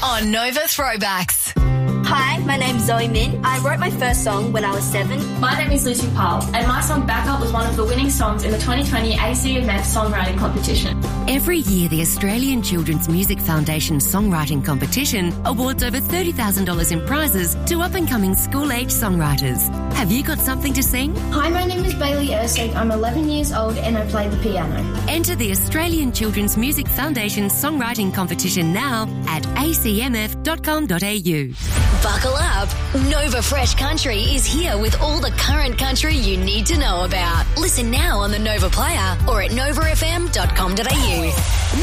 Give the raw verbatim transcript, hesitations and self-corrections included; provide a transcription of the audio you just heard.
on Nova Throwbacks. Hi, my name's Zoe Min. I wrote my first song when I was seven. My name is Lucy Powell, and my song Back Up was one of the winning songs in the twenty twenty A C M F Songwriting Competition. Every year, the Australian Children's Music Foundation Songwriting Competition awards over thirty thousand dollars in prizes to up-and-coming school-age songwriters. Have you got something to sing? Hi, my name is Bailey Ersig. I'm eleven years old and I play the piano. Enter the Australian Children's Music Foundation Songwriting Competition now at a c m f dot com dot a u. Buckle up. Nova Fresh Country is here with all the current country you need to know about. Listen now on the Nova Player or at nova f m dot com dot a u.